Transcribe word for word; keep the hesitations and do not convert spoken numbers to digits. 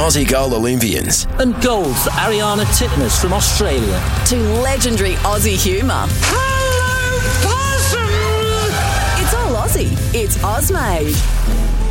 Aussie gold Olympians. And gold for Ariana Titmus from Australia. To legendary Aussie humour. Hello, possum! It's all Aussie. It's Ozmade.